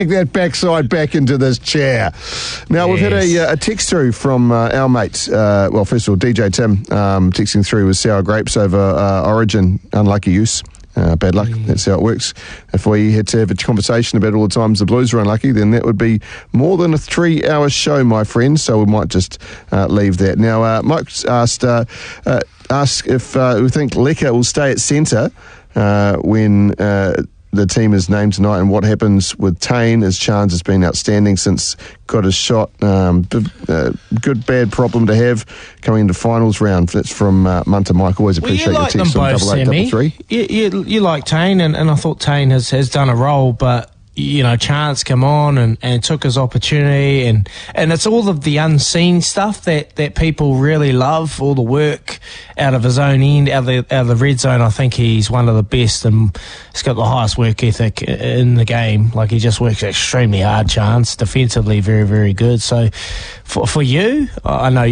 that backside back into this chair. Now, we've had a text through from our mate, well, first of all, DJ Tim, texting through with sour grapes over Origin, unlucky use. Bad luck, that's how it works. If we had to have a conversation about all the times the Blues were unlucky, then that would be more than a 3-hour show, my friend, so we might just leave that. Now, Mike's asked if we think Lecker will stay at centre when the team is named tonight, and what happens with Taine, as Chance has been outstanding since got his shot. Good, bad problem to have coming into finals round. That's from Munter Mike. Always appreciate your text on 8833. You like Taine, and I thought Taine has done a role, but you know, Chance come on and took his opportunity, and it's all of the unseen stuff that people really love, all the work out of his own end, out of the red zone. I think he's one of the best, and he's got the highest work ethic in the game. Like, he just works extremely hard, Chance. Defensively, very, very good. So for you, I know